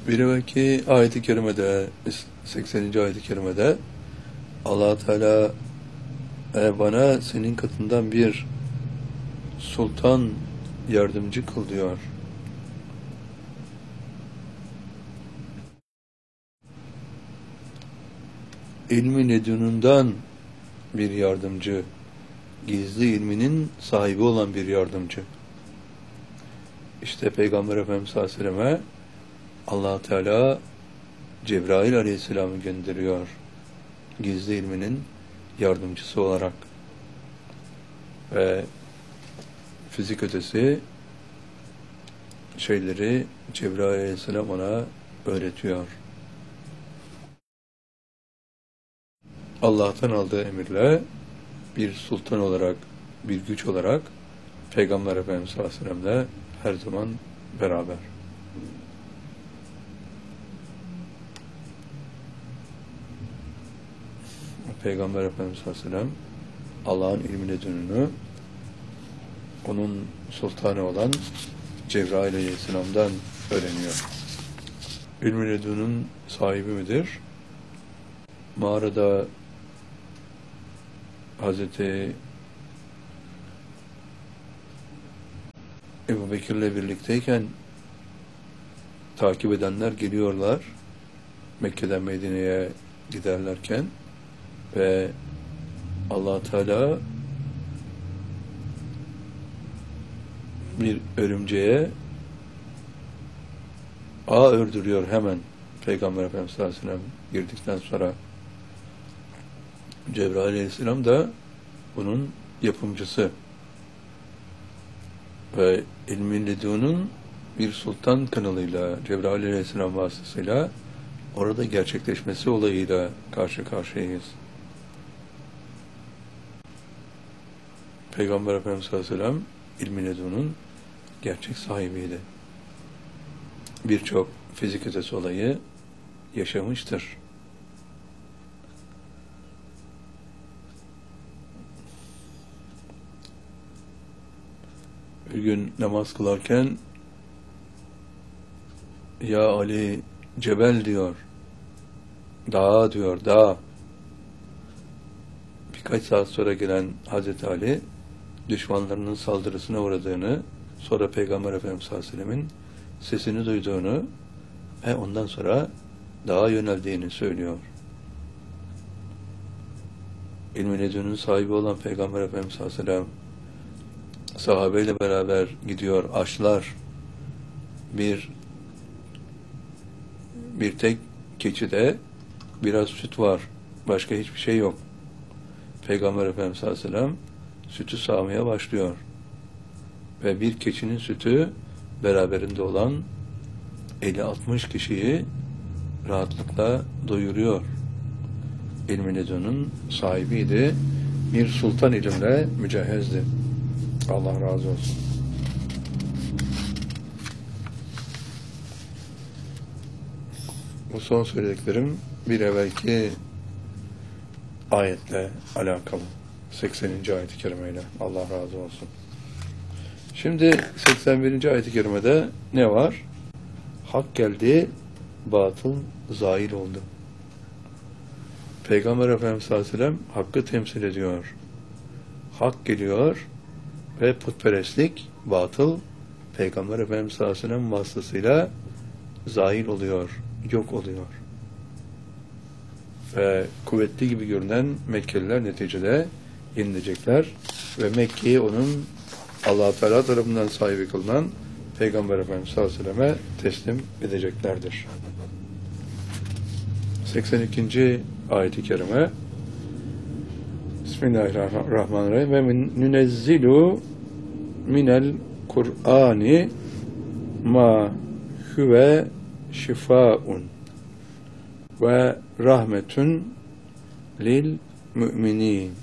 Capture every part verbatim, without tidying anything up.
Bir evvelki ayet-i kerimede, sekseninci ayet-i kerimede Allah Teala e, bana senin katından bir sultan yardımcı kıl diyor. İlmi ledününden bir yardımcı, gizli ilminin sahibi olan bir yardımcı. İşte Peygamber Efendimiz sallallahu aleyhi ve selleme Allah Teala Cebrail aleyhisselamı gönderiyor. Gizli ilminin yardımcısı olarak. Ve fizik ötesi şeyleri Cebrail aleyhisselam ona öğretiyor. Allah'tan aldığı emirle bir sultan olarak, bir güç olarak Peygamber Efendimiz sallallahu aleyhi ve sellem'le her zaman beraber. Peygamber Efendimiz sallallahu aleyhi ve sellem Allah'ın ilmi ledününü onun sultanı olan Cebrail aleyhisselam'dan öğreniyor. İlmi ledünün sahibi midir? Mağarada Hazreti Ebu Bekir'le birlikteyken takip edenler geliyorlar. Mekke'den Medine'ye giderlerken ve Allah Teala bir örümceğe ağ ördürüyor hemen. Peygamber Efendimiz sallallahu aleyhi ve sellem girdikten sonra Cebrail aleyhisselam da bunun yapımcısı ve ilmi ledünün bir sultan kanalıyla Cebrail aleyhisselam vasıtasıyla orada gerçekleşmesi olayıyla karşı karşıyayız. Peygamber Efendimiz sallallahu aleyhi ve sellem ilmi ledünün gerçek sahibiydi. Birçok fizik ötesi olayı yaşamıştır. Bir gün namaz kılarken ya Ali Cebel diyor, dağa diyor, dağ. Birkaç saat sonra gelen Hazreti Ali düşmanlarının saldırısına uğradığını, sonra Peygamber Efendimiz sallallahu aleyhi ve sellem'in sesini duyduğunu ve ondan sonra dağa yöneldiğini söylüyor. İlmi ledünün sahibi olan Peygamber Efendimiz sallallahu aleyhi ve sellem sahabeyle beraber gidiyor, açlar. Bir bir tek keçide biraz süt var. Başka hiçbir şey yok. Peygamber Efendimiz sallallahu aleyhi ve sellem sütü sağmaya başlıyor. Ve bir keçinin sütü beraberinde olan elli altmış kişiyi rahatlıkla doyuruyor. İlmi ledünün sahibiydi. Bir sultan ilimle mücehhezdi. Allah razı olsun. Bu son söylediklerim bir evvelki ayetle alakalı. sekseninci ayet-i kerimeyle. Allah razı olsun. Şimdi seksen birinci ayet-i kerimede ne var? Hak geldi, batıl zail oldu. Peygamber Efendimiz sallallahu aleyhi ve sellem hakkı temsil ediyor. Hak geliyor ve putperestlik, batıl, Peygamber Efendimiz sallallahu aleyhi ve sellem vasıtasıyla zail oluyor, yok oluyor. Ve kuvvetli gibi görünen Mekkeliler neticede yenilecekler ve Mekke'yi onun Allah-u Teala tarafından sahibi kılınan Peygamber Efendimiz sallallahu aleyhi ve selleme teslim edeceklerdir. seksen ikinci ayet-i kerime Bismillahirrahmanirrahim ve nünezzilu minel Kur'ani ma huve şifaun ve rahmetun lil müminin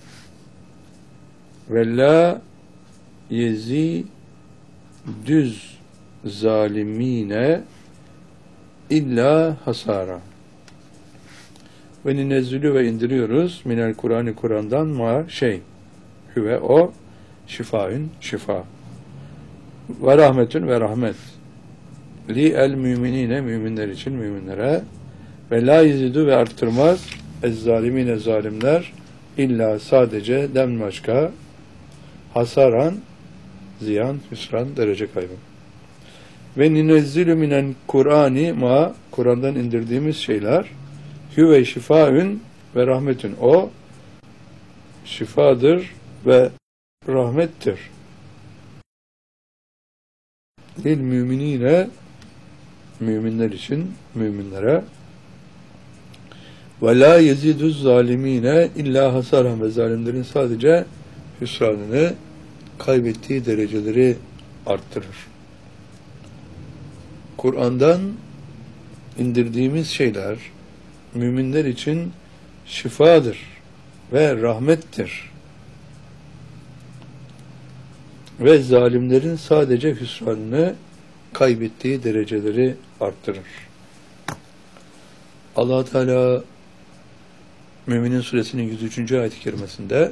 ve la yezi düz zalimine illa hasara. Ve ninezzülü ve indiriyoruz minel Kur'an-ı Kur'an'dan ma şey hüve o şifaün şifa ve rahmetün ve rahmet li el müminine müminler için müminlere ve la yezidu ve arttırmaz ez zalimine zalimler illa sadece den başka hasaran ziyan, hüsran, derece kaybı. Ve ninezzilü minen Kur'ani ma Kur'an'dan indirdiğimiz şeyler hüve şifaün ve rahmetün o şifadır ve rahmettir. Lil müminine müminler için müminlere ve la yezidüz zalimine illa hasaran ve zalimlerin sadece hüsranını kaybettiği dereceleri arttırır. Kur'an'dan indirdiğimiz şeyler müminler için şifadır ve rahmettir. Ve zalimlerin sadece hüsranını kaybettiği dereceleri arttırır. Allah Teala Müminin Suresinin yüz üçüncü ayet-i kerimesinde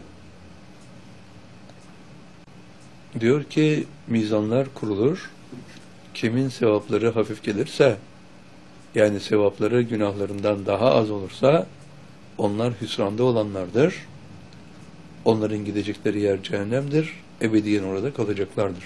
diyor ki mizanlar kurulur. Kimin sevapları hafif gelirse, yani sevapları günahlarından daha az olursa onlar hüsranda olanlardır. Onların gidecekleri yer cehennemdir. Ebediyen orada kalacaklardır.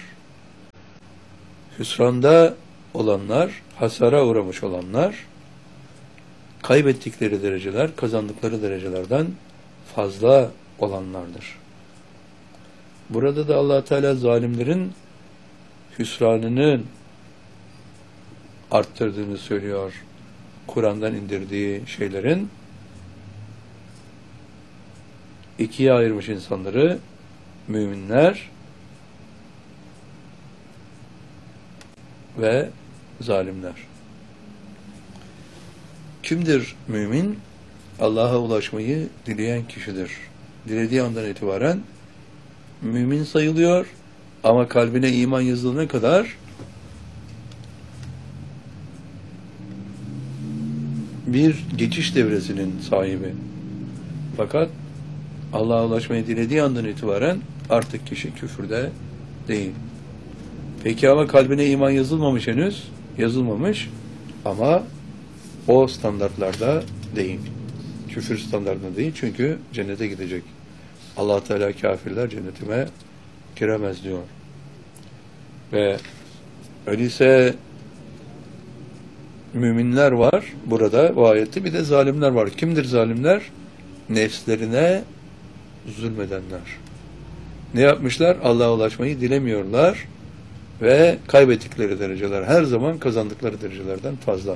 Hüsranda olanlar, hasara uğramış olanlar, kaybettikleri dereceler, kazandıkları derecelerden fazla olanlardır. Burada da Allah Teala zalimlerin hüsranının arttırdığını söylüyor. Kur'an'dan indirdiği şeylerin ikiye ayırmış insanları, müminler ve zalimler. Kimdir mümin? Allah'a ulaşmayı dileyen kişidir. Dilediği andan itibaren mümin sayılıyor ama kalbine iman yazılana kadar bir geçiş devresinin sahibi. Fakat Allah'a ulaşmayı dilediği andan itibaren artık kişi küfürde değil. Peki ama kalbine iman yazılmamış henüz, yazılmamış ama o standartlarda değil. Küfür standartında değil çünkü cennete gidecek. Allah Teala kafirler cennetime giremez diyor. Ve öyleyse müminler var burada bu ayette, bir de zalimler var. Kimdir zalimler? Nefslerine zulmedenler. Ne yapmışlar? Allah'a ulaşmayı dilemiyorlar ve kaybettikleri dereceler her zaman kazandıkları derecelerden fazla.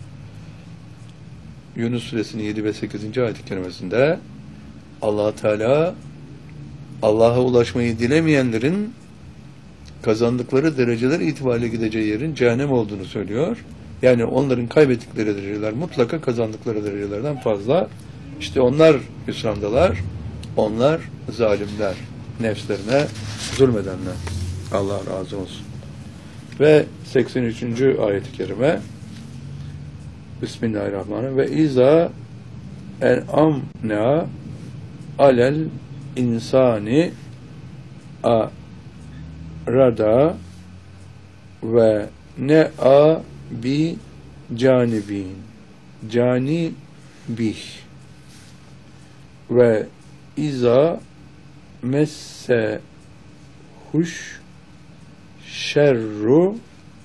Yunus Suresinin yedi ve sekizinci ayet-i kerimesinde Allah Teala Allah'a ulaşmayı dilemeyenlerin kazandıkları dereceler itibariyle gideceği yerin cehennem olduğunu söylüyor. Yani onların kaybettikleri dereceler mutlaka kazandıkları derecelerden fazla. İşte onlar hüsrandalar, onlar zalimler, nefslerine zulmedenler. Allah razı olsun. Ve seksen üçüncü ayet-i kerime Bismillahirrahmanirrahim. Ve iza en'amna alel insani arada ve ne'a bi canibin canibih ve iza messe huş şerru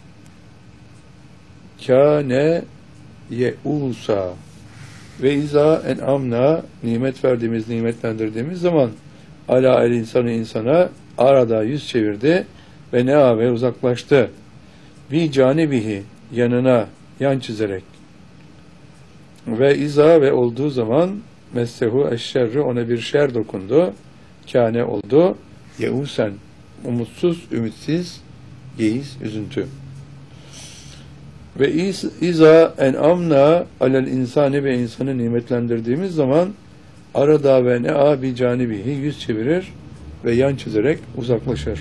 kâne ye'usa ve iza en'amna nimet verdiğimiz, nimetlendirdiğimiz zaman ala el insanı insana arada yüz çevirdi ve ne'a ve uzaklaştı. Bi canibihi yanına yan çizerek ve iza ve olduğu zaman messehu eşşerru ona bir şer dokundu. Kâne oldu. Yeusen umutsuz, ümitsiz, yeis, üzüntü. Ve iza en'amna alel insani ve insanı nimetlendirdiğimiz zaman arada ve ne'a bi canibihi yüz çevirir ve yan çizerek uzaklaşır.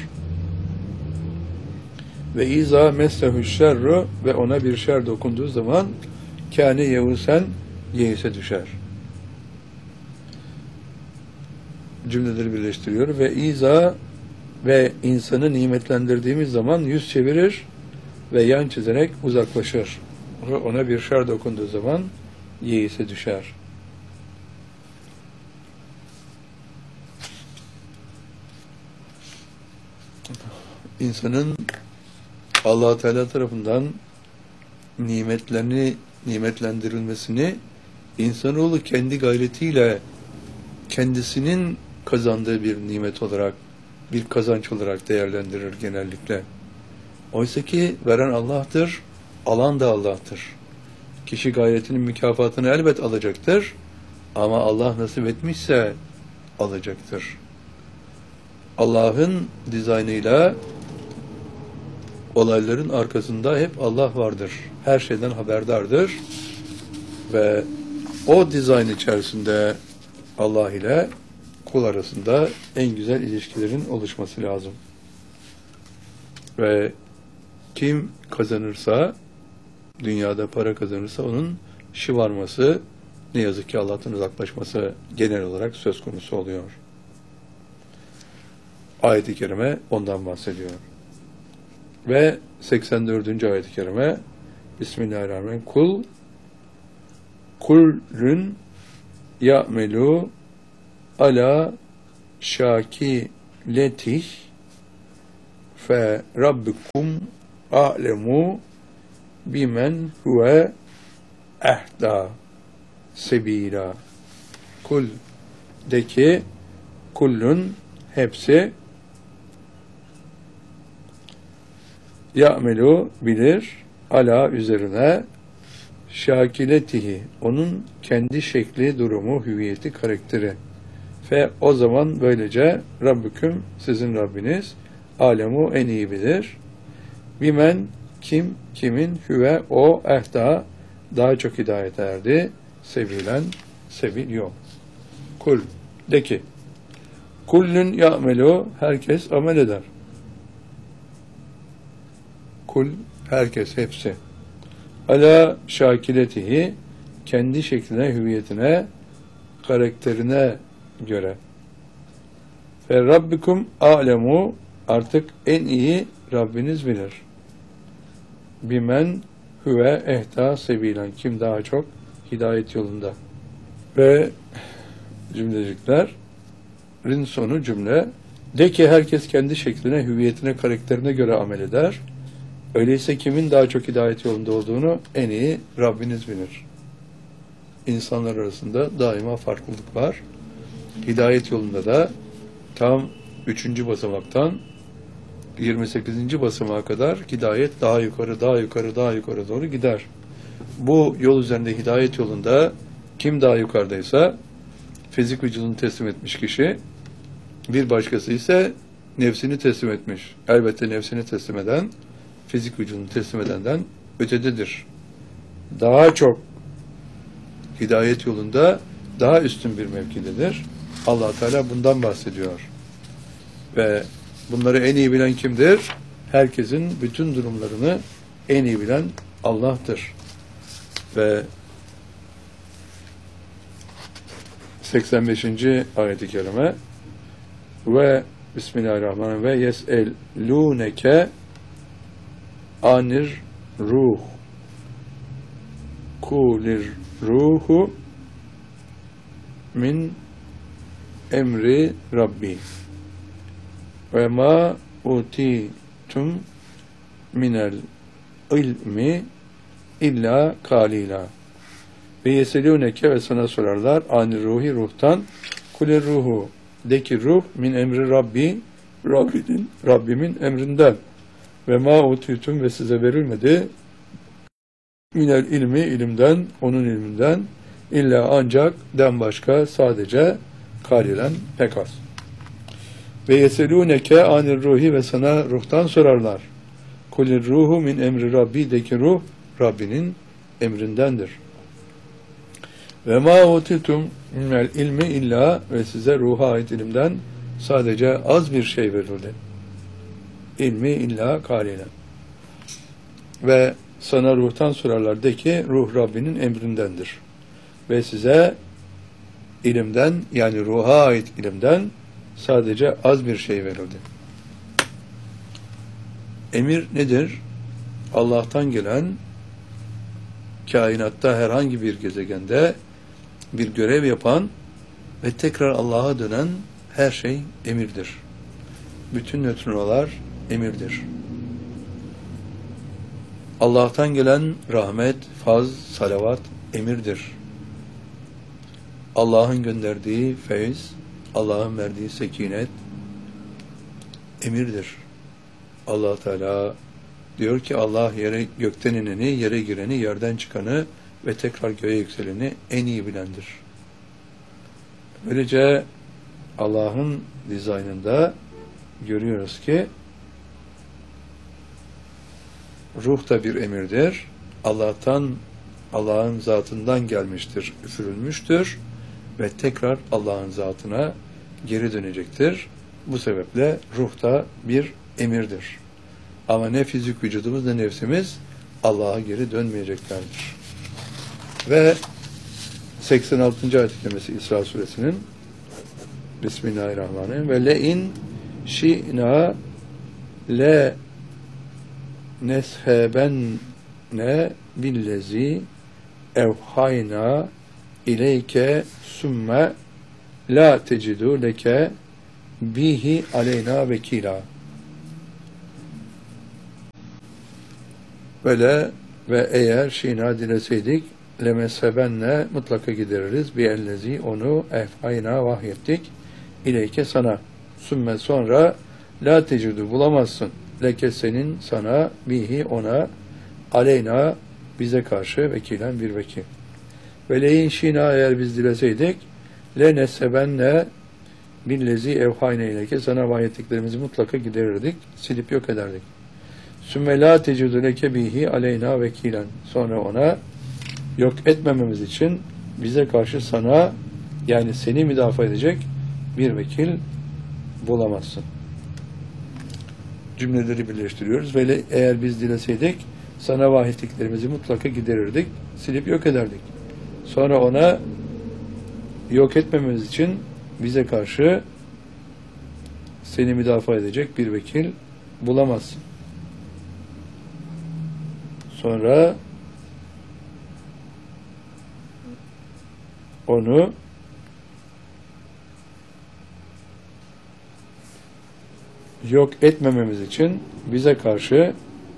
Ve iza messehu şerru ve ona bir şer dokunduğu zaman kâne yeusen yeise düşer. Cümleleri birleştiriyor. Ve iza ve insanı nimetlendirdiğimiz zaman yüz çevirir ve yan çizerek uzaklaşır. Ona bir şer dokunduğu zaman yeise düşer. İnsanın Allah Teala tarafından nimetlerini nimetlendirilmesini insanoğlu kendi gayretiyle kendisinin kazandığı bir nimet olarak, bir kazanç olarak değerlendirir genellikle. Oysa ki veren Allah'tır, alan da Allah'tır. Kişi gayretinin mükafatını elbet alacaktır ama Allah nasip etmişse alacaktır. Allah'ın dizaynıyla olayların arkasında hep Allah vardır. Her şeyden haberdardır ve o dizayn içerisinde Allah ile kul arasında en güzel ilişkilerin oluşması lazım. Ve kim kazanırsa, dünyada para kazanırsa onun şımarması, ne yazık ki Allah'tan uzaklaşması genel olarak söz konusu oluyor. Ayet-i kerime ondan bahsediyor. Ve seksen dördüncü ayet-i kerime Bismillahirrahmanirrahim. Kul kullün ya'melu ala şakiletih fe rabbukum a'lemu bimen huve ehda sebila. Kul de ki kullun hepsi ya'melu bilir ala üzerine şakiletihi onun kendi şekli, durumu, hüviyeti, karakteri. Ve o zaman böylece Rabbüküm sizin Rabbiniz alemu en iyi bilir. Bimen kim kimin hüve o ehda daha çok hidayet erdi. Sevilen sebil yol. Kul de ki kullün ya'melu herkes amel eder. Kul herkes hepsi. Ala şakiletihi kendi şekline, hüviyetine, karakterine göre. Ve Rabbikum alemu artık en iyi Rabbiniz bilir. Bimen huve ehda sebilen kim daha çok hidayet yolunda. Ve cümleciklerin sonu cümle de ki herkes kendi şekline, hüviyetine, karakterine göre amel eder. Öyleyse kimin daha çok hidayet yolunda olduğunu en iyi Rabbiniz bilir. İnsanlar arasında daima farklılık var. Hidayet yolunda da tam üçüncü basamaktan yirmi sekizinci basamağa kadar hidayet daha yukarı, daha yukarı, daha yukarı doğru gider. Bu yol üzerinde hidayet yolunda kim daha yukarıdaysa fizik vücudunu teslim etmiş kişi, bir başkası ise nefsini teslim etmiş. Elbette nefsini teslim eden fizik vücudunu teslim edenden ötededir. Daha çok hidayet yolunda daha üstün bir mevkidedir. Allah Teala bundan bahsediyor. Ve bunları en iyi bilen kimdir? Herkesin bütün durumlarını en iyi bilen Allah'tır. Ve seksen beşinci ayet-i kerime ve Bismillahirrahmanirrahim ve yes'elûneke anir ruh kulir ruhu min emri Rabbi ve ma utitum minel ilmi illa kalila ve yeselûneke ve sana sorarlar anir ruhi ruhtan kulir ruhu de ki ruh min emri Rabbi Rabbimin, Rabbimin emrinden ve ma utitum ve size verilmedi minel ilmi ilimden onun ilminden illa ancak den başka sadece kalilen pek az. Ve yeselûneke anir ruhi ve sana ruhtan sorarlar. Kulir ruhu min emri Rabbi de ki ruh Rabbinin emrindendir. Ve ma utitum minel ilmi illa ve size ruha ait ilimden sadece az bir şey verildi. İlmi illa kalilen. Ve sana ruhtan sorarlar de ki ruh Rabbinin emrindendir. Ve size ilimden yani ruha ait ilimden sadece az bir şey verildi. Emir nedir? Allah'tan gelen, kainatta herhangi bir gezegende bir görev yapan ve tekrar Allah'a dönen her şey emirdir. Bütün nötrinolar emirdir. Allah'tan gelen rahmet, faz, salavat emirdir. Allah'ın gönderdiği feyz, Allah'ın verdiği sekinet emirdir. Allah Teala diyor ki Allah yere gökten ineni, yere gireni, yerden çıkanı ve tekrar göğe yükseleni en iyi bilendir. Böylece Allah'ın dizaynında görüyoruz ki ruh da bir emirdir. Allah'tan, Allah'ın zatından gelmiştir, üfürülmüştür ve tekrar Allah'ın zatına geri dönecektir. Bu sebeple ruh da bir emirdir. Ama ne fizik vücudumuz ne nefsimiz Allah'a geri dönmeyeceklerdir. Ve seksen altıncı ayet kerimesi İsra suresinin Bismillahirrahmanirrahim ve le in şi'na le neshebenne billezi evhayna ileyke sümme la tecidu leke bihi aleyna vekila. Böyle ve eğer şina dileseydik lemezhebenle mutlaka gideririz bi ellezi onu efhayna vahyettik ileyke sana sümme sonra la tecidu bulamazsın leke senin sana bihi ona aleyna bize karşı vekilen bir vekil. Ve leyin şina eğer biz dileseydik le neshebenle billezi evhayna ileyke sana vahyettiklerimizi mutlaka giderirdik, silip yok ederdik. Sümme la tecidu leke bihi aleyna vekilen. Sonra ona yok etmememiz için bize karşı sana yani seni müdafaa edecek bir vekil bulamazsın. Cümleleri birleştiriyoruz. Ve eğer biz dileseydik sana vahyettiklerimizi mutlaka giderirdik, silip yok ederdik. Sonra ona yok etmememiz için bize karşı seni müdafaa edecek bir vekil bulamazsın. Sonra onu yok etmememiz için bize karşı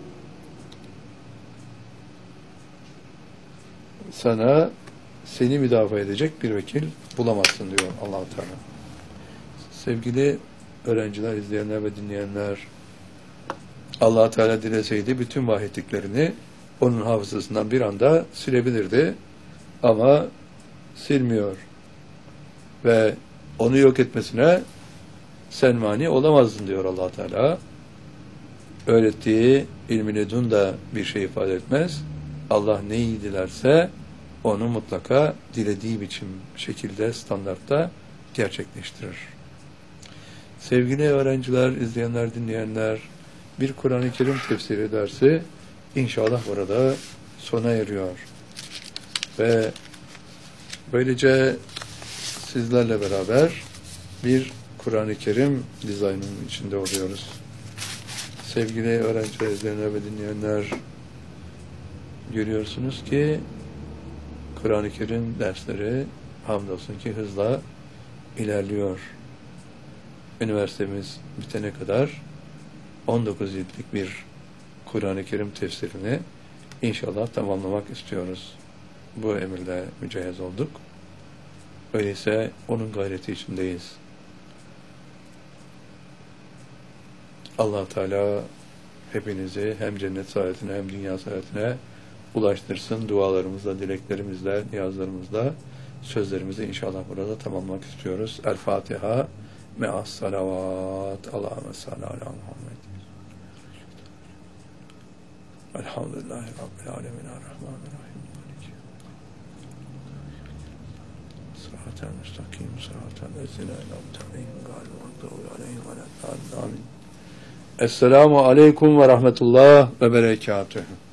sana seni müdafaa edecek bir vekil bulamazsın diyor Allah-u Teala. Sevgili öğrenciler, izleyenler ve dinleyenler, Allah-u Teala dileseydi bütün vahyettiklerini onun hafızasından bir anda silebilirdi. Ama silmiyor. Ve onu yok etmesine sen mani olamazdın diyor Allah-u Teala. Öğrettiği ilmi ledun da bir şey ifade etmez. Allah neyi dilerse onu mutlaka dilediği biçim şekilde, standartta gerçekleştirir. Sevgili öğrenciler, izleyenler, dinleyenler, bir Kur'an-ı Kerim tefsiri dersi inşallah burada sona eriyor. Ve böylece sizlerle beraber bir Kur'an-ı Kerim dizaynının içinde oluyoruz. Sevgili öğrenciler, izleyenler ve dinleyenler, görüyorsunuz ki Kur'an-ı Kerim dersleri hamdolsun ki hızla ilerliyor. Üniversitemiz bitene kadar on dokuz ciltlik bir Kur'an-ı Kerim tefsirini inşallah tamamlamak istiyoruz. Bu emirle mücehhez olduk. Öyleyse onun gayreti içindeyiz. Allah Teala hepinizi hem cennet saadetine hem dünya saadetine ulaştırsın. Dualarımızla, dileklerimizle, niyazlarımızla sözlerimizi inşallah burada tamamlamak istiyoruz. El Fatiha me'as salavat. Allahümme salli ala Muhammed. Elhamdülillahi Rabbil alemin. Errahmanirrahim. Sıratel müstakim. Sıratel lezine en'amte aleyhim ve la'd-dâllîn. Amin. Esselamu aleyküm ve rahmetullah ve berekatühü.